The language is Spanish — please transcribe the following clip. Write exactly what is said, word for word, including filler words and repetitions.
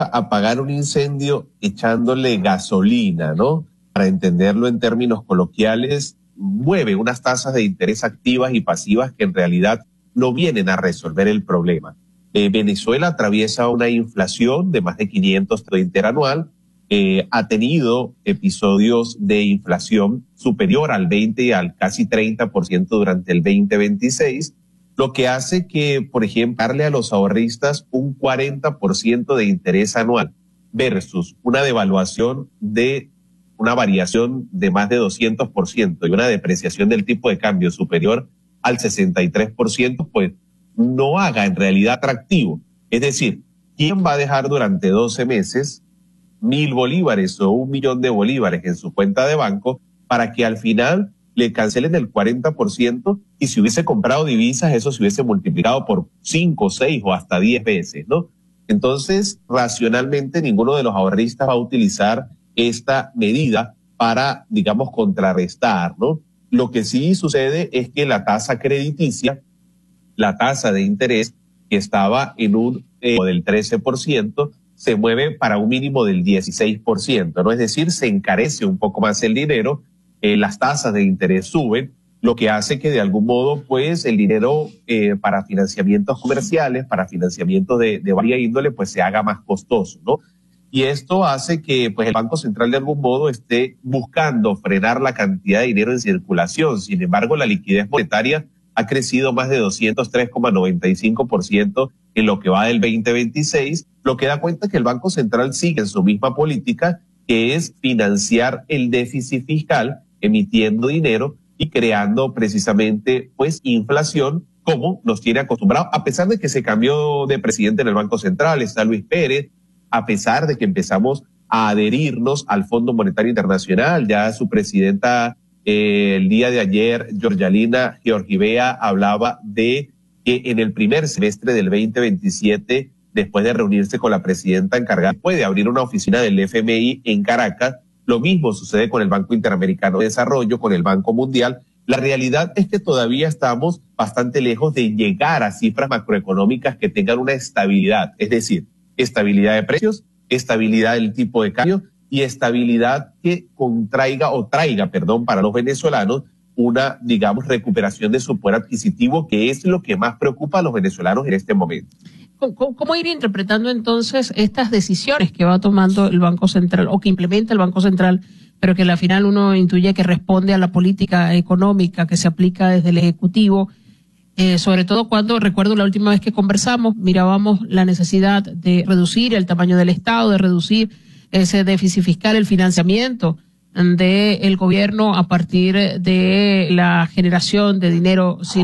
apagar un incendio echándole gasolina, ¿no? Para entenderlo en términos coloquiales, mueve unas tasas de interés activas y pasivas que en realidad no vienen a resolver el problema. Eh, Venezuela atraviesa una inflación de más de quinientos interanual, eh, ha tenido episodios de inflación superior al veinte y al casi treinta por ciento durante el veinte veintiséis, lo que hace que, por ejemplo, darle a los ahorristas un cuarenta por ciento de interés anual versus una devaluación de una variación de más de doscientos por ciento y una depreciación del tipo de cambio superior al sesenta y tres por ciento, pues no haga en realidad atractivo. Es decir, ¿quién va a dejar durante doce meses mil bolívares o un millón de bolívares en su cuenta de banco para que al final le cancelen el cuarenta por ciento y si hubiese comprado divisas eso se hubiese multiplicado por cinco, seis o hasta diez veces, ¿no? Entonces, racionalmente ninguno de los ahorristas va a utilizar esta medida para, digamos, contrarrestar, ¿no? Lo que sí sucede es que la tasa crediticia, la tasa de interés que estaba en un eh, del trece por ciento, se mueve para un mínimo del dieciséis por ciento, ¿no? Es decir, se encarece un poco más el dinero, eh, las tasas de interés suben, lo que hace que de algún modo, pues, el dinero eh, para financiamientos comerciales, para financiamientos de, de varias índole, pues se haga más costoso, ¿no? Y esto hace que, pues, el Banco Central de algún modo esté buscando frenar la cantidad de dinero en circulación. Sin embargo, la liquidez monetaria ha crecido más de doscientos tres coma noventa y cinco por ciento en lo que va del veinte veintiséis, lo que da cuenta que el Banco Central sigue en su misma política, que es financiar el déficit fiscal, emitiendo dinero y creando precisamente, pues, inflación, como nos tiene acostumbrados, a pesar de que se cambió de presidente en el Banco Central, está Luis Pérez, a pesar de que empezamos a adherirnos al Fondo Monetario Internacional, ya su presidenta eh, el día de ayer, Georgialina Georgivea, hablaba de que en el primer semestre del veinte veintisiete, después de reunirse con la presidenta encargada, puede abrir una oficina del F M I en Caracas. Lo mismo sucede con el Banco Interamericano de Desarrollo, con el Banco Mundial. La realidad es que todavía estamos bastante lejos de llegar a cifras macroeconómicas que tengan una estabilidad, es decir, estabilidad de precios, estabilidad del tipo de cambio y estabilidad que contraiga o traiga, perdón, para los venezolanos una, digamos, recuperación de su poder adquisitivo, que es lo que más preocupa a los venezolanos en este momento. ¿Cómo, cómo ir interpretando entonces estas decisiones que va tomando el Banco Central o que implementa el Banco Central, pero que al final uno intuye que responde a la política económica que se aplica desde el Ejecutivo? Eh, sobre todo cuando, recuerdo la última vez que conversamos, mirábamos la necesidad de reducir el tamaño del Estado, de reducir ese déficit fiscal, el financiamiento del gobierno a partir de la generación de dinero sin